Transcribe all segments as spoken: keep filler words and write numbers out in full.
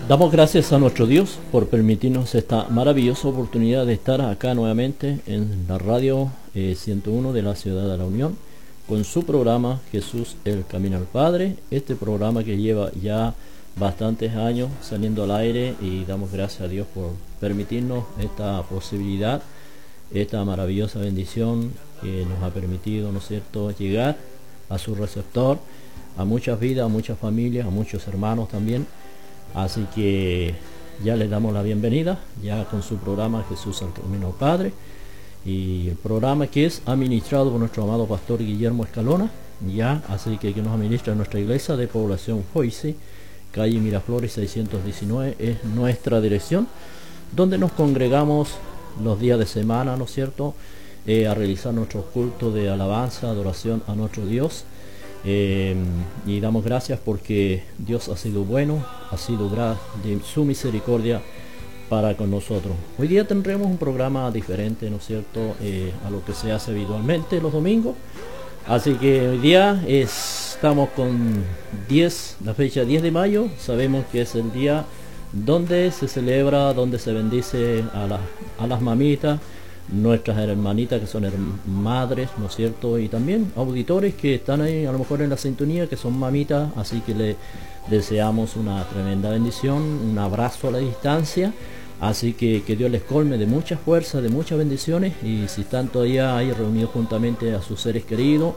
Damos gracias a nuestro Dios por permitirnos esta maravillosa oportunidad de estar acá nuevamente en la radio eh, ciento uno de la Ciudad de la Unión con su programa Jesús el Camino al Padre, este programa que lleva ya bastantes años saliendo al aire, y damos gracias a Dios por permitirnos esta posibilidad, esta maravillosa bendición que nos ha permitido, ¿no es cierto?, llegar a su receptor, a muchas vidas, a muchas familias, a muchos hermanos también. Así que ya les damos la bienvenida, ya con su programa Jesús al Camino al Padre, y el programa que es administrado por nuestro amado pastor Guillermo Escalona, ya, así que que nos administra nuestra iglesia de población Joyce, calle Miraflores seiscientos diecinueve, es nuestra dirección, donde nos congregamos los días de semana, ¿no es cierto?, eh, a realizar nuestro culto de alabanza, adoración a nuestro Dios. Eh, y damos gracias porque Dios ha sido bueno, ha sido gra de su misericordia para con nosotros. Hoy día tendremos un programa diferente, ¿no es cierto?, eh, a lo que se hace habitualmente los domingos. Así que hoy día es, estamos con diez, la fecha diez de mayo. Sabemos que es el día donde se celebra, donde se bendice a, la, a las mamitas, nuestras hermanitas que son madres, ¿no es cierto?, y también auditores que están ahí a lo mejor en la sintonía, que son mamitas, así que le deseamos una tremenda bendición, un abrazo a la distancia, así que que Dios les colme de mucha fuerza, de muchas bendiciones, y si están todavía ahí reunidos juntamente a sus seres queridos,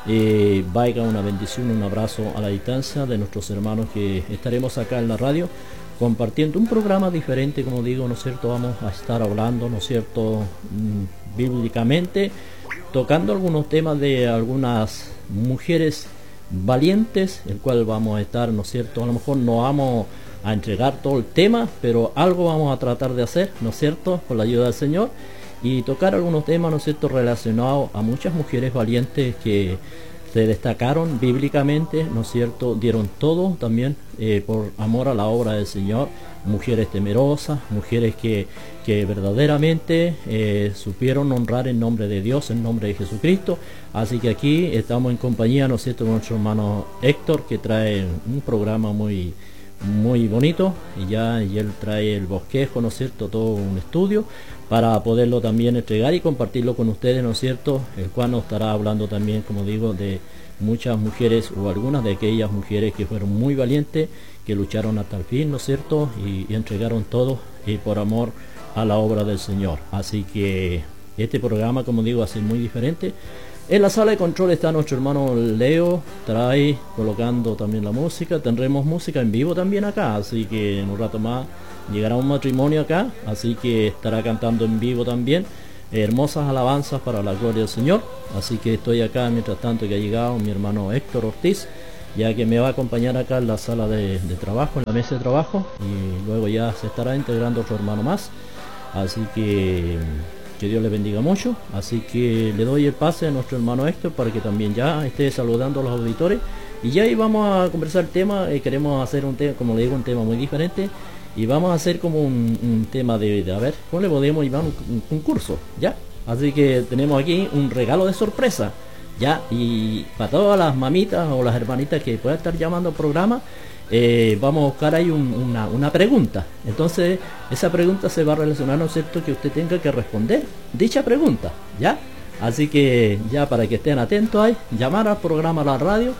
eh, vaya una bendición, un abrazo a la distancia de nuestros hermanos que estaremos acá en la radio compartiendo un programa diferente, como digo, ¿no es cierto? Vamos a estar hablando, ¿no es cierto?, mm, bíblicamente, tocando algunos temas de algunas mujeres valientes, el cual vamos a estar, ¿no es cierto?, a lo mejor no vamos a entregar todo el tema, pero algo vamos a tratar de hacer, ¿no es cierto?, con la ayuda del Señor, y tocar algunos temas, ¿no es cierto?, relacionados a muchas mujeres valientes que se destacaron bíblicamente, ¿no es cierto?, dieron todo también eh, por amor a la obra del Señor, mujeres temerosas, mujeres que, que verdaderamente eh, supieron honrar el nombre de Dios, el nombre de Jesucristo. Así que aquí estamos en compañía, ¿no es cierto?, de nuestro hermano Héctor, que trae un programa muy muy bonito, y ya y él trae el bosquejo, ¿no es cierto?, todo un estudio para poderlo también entregar y compartirlo con ustedes, ¿no es cierto?, el cual nos estará hablando también, como digo, de muchas mujeres, o algunas de aquellas mujeres que fueron muy valientes, que lucharon hasta el fin, ¿no es cierto?, y, y entregaron todo y por amor a la obra del Señor. Así que este programa, como digo, va a ser muy diferente. En la sala de control está nuestro hermano Leo, trae colocando también la música. Tendremos música en vivo también acá, así que en un rato más llegará un matrimonio acá, así que estará cantando en vivo también eh, hermosas alabanzas para la gloria del Señor. Así que estoy acá mientras tanto que ha llegado mi hermano Héctor Ortiz, ya que me va a acompañar acá en la sala de, de trabajo, en la mesa de trabajo, y luego ya se estará integrando otro hermano más. Así que que Dios le bendiga mucho. Así que le doy el pase a nuestro hermano Héctor para que también ya esté saludando a los auditores, y ya ahí vamos a conversar el tema. Eh, queremos hacer un tema, como le digo, un tema muy diferente, y vamos a hacer como un, un tema de, de a ver, ¿cómo le podemos llevar un, un concurso? Ya, así que tenemos aquí un regalo de sorpresa, ya, y para todas las mamitas o las hermanitas que puedan estar llamando al programa, Eh, vamos a buscar ahí un, una, una pregunta. Entonces esa pregunta se va a relacionar, ¿no es cierto?, que usted tenga que responder dicha pregunta, ¿ya? Así que ya para que estén atentos ahí, llamar al programa, a la radio,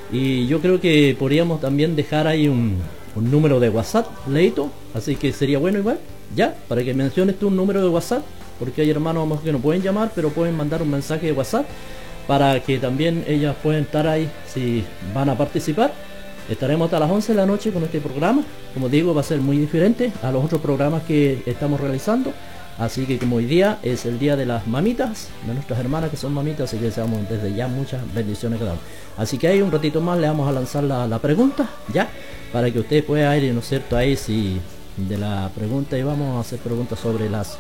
y yo creo que podríamos también dejar ahí un, un número de WhatsApp, Leito, así que sería bueno igual, ¿ya? Para que menciones tú un número de WhatsApp, porque hay hermanos que no pueden llamar, pero pueden mandar un mensaje de WhatsApp para que también ellas puedan estar ahí si van a participar. Estaremos hasta las once de la noche con este programa. Como digo, va a ser muy diferente a los otros programas que estamos realizando. Así que como hoy día es el día de las mamitas, de nuestras hermanas que son mamitas, así que deseamos desde ya muchas bendiciones que damos. Así que ahí un ratito más le vamos a lanzar la, la pregunta, ya, para que usted pueda ir, ¿no es cierto?, ahí si de la pregunta, y vamos a hacer preguntas sobre las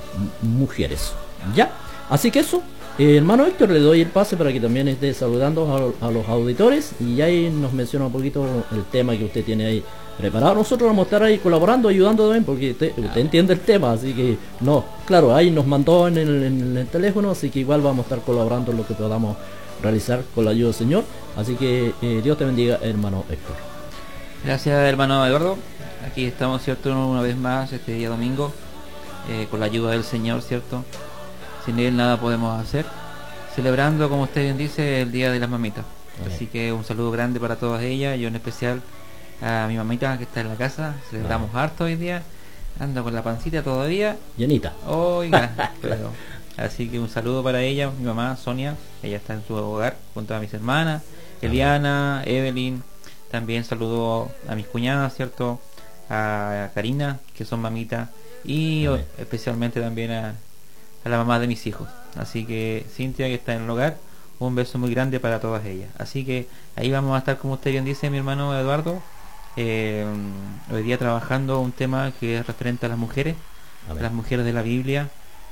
mujeres, ya. Así que eso. Eh, hermano Héctor, le doy el pase para que también esté saludando a, a los auditores, y ahí nos menciona un poquito el tema que usted tiene ahí preparado. Nosotros vamos a estar ahí colaborando, ayudando también, porque usted, usted entiende el tema, así que no, claro, ahí nos mandó en el, en el teléfono, así que igual vamos a estar colaborando en lo que podamos realizar con la ayuda del Señor. Así que eh, Dios te bendiga, hermano Héctor. Gracias, hermano Eduardo. aquí estamos, ¿cierto? Una vez más, este día domingo, eh, con la ayuda del Señor, ¿cierto? Sin Él nada podemos hacer. Celebrando, como usted bien dice, el Día de las Mamitas. Amén. Así que un saludo grande para todas ellas, yo en especial a mi mamita que está en la casa. Celebramos Ah. harto hoy día. Ando con la pancita todavía. Llenita. Oiga, pero, así que un saludo para ella, mi mamá Sonia, ella está en su hogar junto a mis hermanas, Eliana, Evelyn. También saludo a mis cuñadas, ¿cierto? A Karina, que son mamitas, y o, especialmente también a, a la mamá de mis hijos. Así que Cintia, que está en el hogar, un beso muy grande para todas ellas. Así que ahí vamos a estar, como usted bien dice, mi hermano Eduardo, eh, hoy día trabajando un tema que es referente a las mujeres, a las mujeres de la Biblia,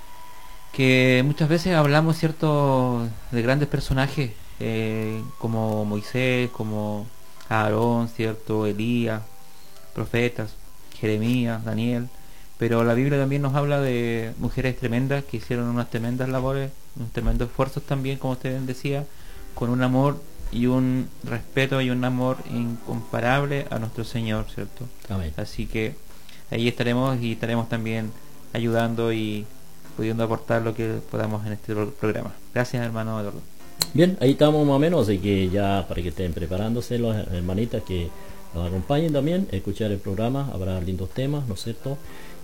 que muchas veces hablamos, ¿cierto?, de grandes personajes, eh, como Moisés, como Aarón, ¿cierto?, Elías, profetas, Jeremías, Daniel, pero la Biblia también nos habla de mujeres tremendas que hicieron unas tremendas labores, unos tremendos esfuerzos también, como usted decía, con un amor y un respeto y un amor incomparable a nuestro Señor, ¿cierto? Amén. Así que ahí estaremos y estaremos también ayudando y pudiendo aportar lo que podamos en este programa. Gracias, hermano Eduardo. Bien, ahí estamos más o menos, así que ya para que estén preparándose las hermanitas que nos acompañen también, escuchar el programa, habrá lindos temas, ¿no es cierto?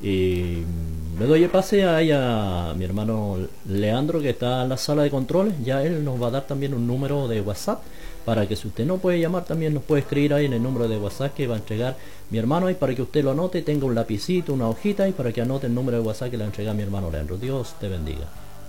Y le doy el pase ahí a mi hermano Leandro, que está en la sala de controles. Ya él nos va a dar también un número de WhatsApp para que, si usted no puede llamar, también nos puede escribir ahí en el número de WhatsApp que va a entregar mi hermano ahí, para que usted lo anote, tenga un lapicito, una hojita, y para que anote el número de WhatsApp que le va a entregar mi hermano Leandro. Dios te bendiga.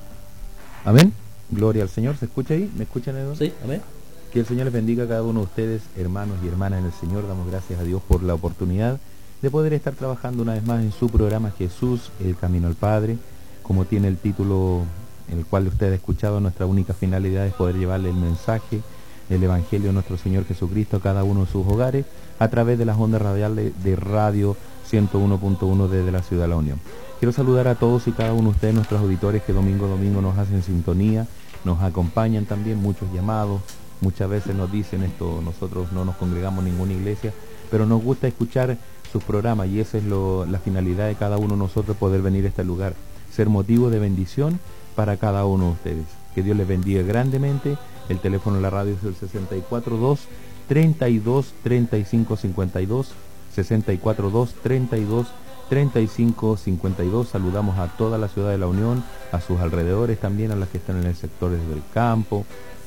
Amén. Gloria al Señor. ¿Se escucha ahí? ¿Me escuchan, Eduardo? Sí, amén. Que el Señor les bendiga a cada uno de ustedes, hermanos y hermanas en el Señor. Damos gracias a Dios por la oportunidad de poder estar trabajando una vez más en su programa Jesús, el Camino al Padre. Como tiene el título en el cual usted ha escuchado, nuestra única finalidad es poder llevarle el mensaje, el Evangelio de nuestro Señor Jesucristo a cada uno de sus hogares a través de las ondas radiales de Radio ciento uno punto uno desde la Ciudad de la Unión. Quiero saludar a todos y cada uno de ustedes, nuestros auditores, que domingo a domingo nos hacen sintonía, nos acompañan también, muchos llamados. Muchas veces nos dicen esto: nosotros no nos congregamos en ninguna iglesia, pero nos gusta escuchar sus programas, y esa es lo, la finalidad de cada uno de nosotros, poder venir a este lugar, ser motivo de bendición para cada uno de ustedes. Que Dios les bendiga grandemente. El teléfono de la radio es el sesenta y cuatro dos, treinta y dos, treinta y cinco cincuenta y dos, sesenta y cuatro dos, treinta y dos, treinta y cinco cincuenta y dos. Saludamos a toda la Ciudad de la Unión, a sus alrededores también, a las que están en el sector del campo,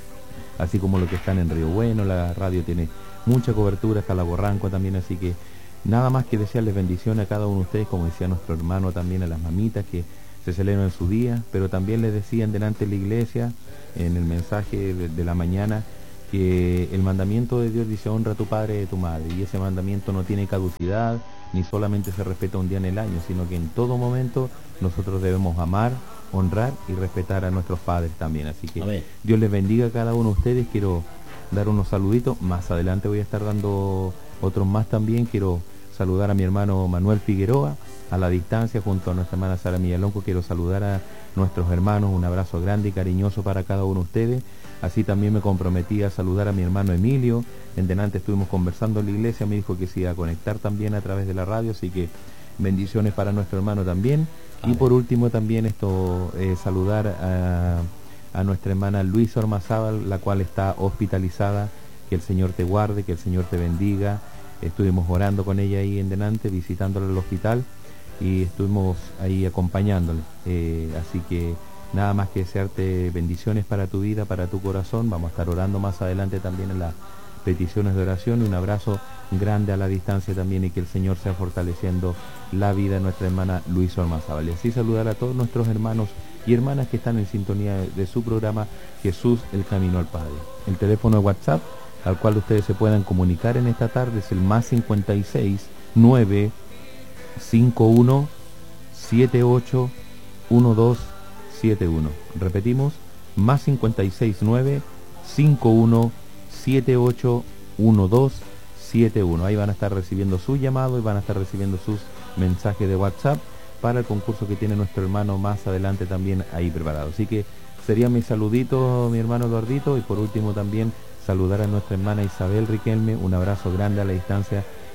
así como los que están en Río Bueno. La radio tiene mucha cobertura, hasta la Borranco también, así que nada más que desearles bendiciones a cada uno de ustedes, como decía nuestro hermano también, a las mamitas que se celebran su día, pero también les decían delante de la iglesia, en el mensaje de, de la mañana, que el mandamiento de Dios dice: honra a tu padre y a tu madre, y ese mandamiento no tiene caducidad, ni solamente se respeta un día en el año, sino que en todo momento nosotros debemos amar, honrar y respetar a nuestros padres también. Así que amén. Dios les bendiga a cada uno de ustedes. Quiero dar unos saluditos, más adelante voy a estar dando otros más también. Quiero saludar a mi hermano Manuel Figueroa a la distancia, junto a nuestra hermana Sara Millalonco. Quiero saludar a nuestros hermanos, un abrazo grande y cariñoso para cada uno de ustedes. Así también me comprometí a saludar a mi hermano Emilio. En delante estuvimos conversando en la iglesia, me dijo que se iba a conectar también a través de la radio, así que bendiciones para nuestro hermano también. Amén. Y por último también esto, eh, saludar a, a nuestra hermana Luisa Ormazábal, la cual está hospitalizada. Que el Señor te guarde, que el Señor te bendiga. Estuvimos orando con ella ahí en delante, visitándola al hospital, y estuvimos ahí acompañándole. Eh, así que nada más que desearte bendiciones para tu vida, para tu corazón. Vamos a estar orando más adelante también en las peticiones de oración. Y un abrazo grande a la distancia también, y que el Señor sea fortaleciendo la vida de nuestra hermana Luisa Ormazábal. Y así saludar a todos nuestros hermanos y hermanas que están en sintonía de su programa Jesús, el Camino al Padre. El teléfono de WhatsApp al cual ustedes se puedan comunicar en esta tarde es el más cincuenta y seis, nueve, cincuenta y uno, setenta y ocho, diecinueve setenta y uno. Repetimos, más cincuenta y seis, nueve, cincuenta y uno, setenta y ocho, diecinueve setenta y uno. Ahí van a estar recibiendo su llamado y van a estar recibiendo sus mensajes de WhatsApp para el concurso que tiene nuestro hermano más adelante también ahí preparado. Así que sería mi saludito, mi hermano Eduardito, y por último también saludar a nuestra hermana Isabel Riquelme. Un abrazo grande a la distancia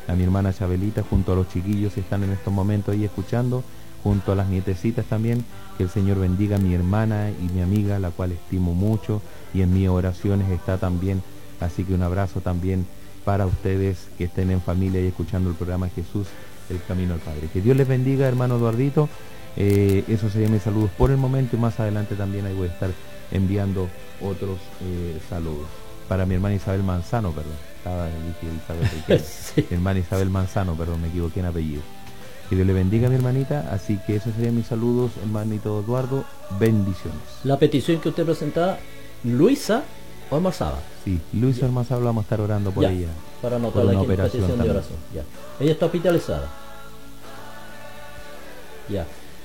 a mi hermana Chabelita, junto a los chiquillos que están en estos momentos ahí escuchando, junto a las nietecitas también, que el Señor bendiga a mi hermana y mi amiga, la cual estimo mucho, y en mis oraciones está también, así que un abrazo también para ustedes que estén en familia y escuchando el programa Jesús, el Camino al Padre. Que Dios les bendiga, hermano Eduardito. Eh, eso serían mis saludos por el momento, y más adelante también ahí voy a estar enviando otros eh, saludos. Para mi hermana Isabel Manzano, perdón, estaba dije Isabel Riquelme. Sí. Mi hermana Isabel Manzano, perdón, me equivoqué en apellido. Que Dios le bendiga a mi hermanita, así que esos serían mis saludos, hermanito Eduardo, bendiciones. La petición que usted presentaba, Luisa Ormazábal. Sí, Luisa Ormazábal, vamos a estar orando por ya, ella. Para anotarla aquí en petición de oración. Ya. Ella está hospitalizada. Ya.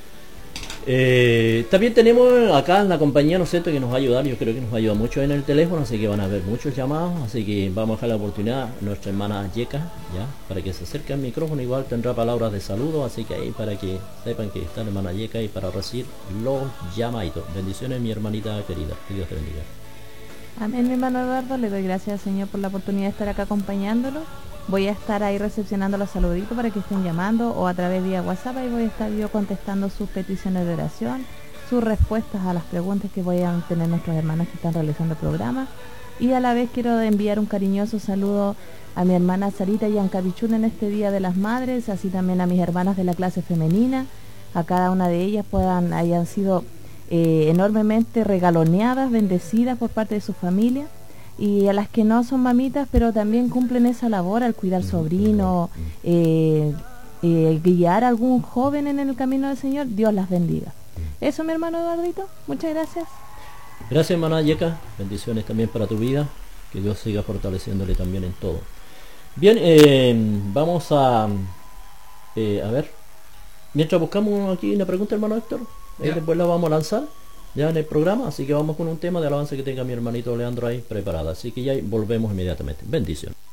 Eh, también tenemos acá en la compañía, ¿no es cierto?, que nos va a ayudar. Yo creo que nos ayuda mucho en el teléfono, así que van a haber muchos llamados, así que vamos a dejar la oportunidad a nuestra hermana Yeka, ya, para que se acerque al micrófono. Igual tendrá palabras de saludo, así que ahí para que sepan que está la hermana Yeka y para recibir los llamaditos. Bendiciones, mi hermanita querida, que Dios te bendiga. Amén, mi hermano Eduardo, le doy gracias al Señor por la oportunidad de estar acá acompañándolo. Voy a estar ahí recepcionando los saluditos para que estén llamando, o a través de WhatsApp, y voy a estar yo contestando sus peticiones de oración, sus respuestas a las preguntas que vayan a tener nuestros hermanos que están realizando el programa. Y a la vez quiero enviar un cariñoso saludo a mi hermana Sarita Yancapichún en este Día de las Madres, así también a mis hermanas de la clase femenina. A cada una de ellas puedan hayan sido eh, enormemente regaloneadas, bendecidas por parte de su familia. Y a las que no son mamitas, pero también cumplen esa labor al cuidar sobrinos, eh, eh, guiar a algún joven en el camino del Señor, Dios las bendiga. Eso, mi hermano Eduardito, muchas gracias. Gracias, hermana Yeka, bendiciones también para tu vida, que Dios siga fortaleciéndole también en todo. Bien, eh, vamos a, eh, a ver, mientras buscamos aquí una pregunta, hermano Héctor, ahí después la vamos a lanzar ya en el programa, así que vamos con un tema de alabanza que tenga mi hermanito Leandro ahí preparado, así que ya volvemos inmediatamente. Bendiciones.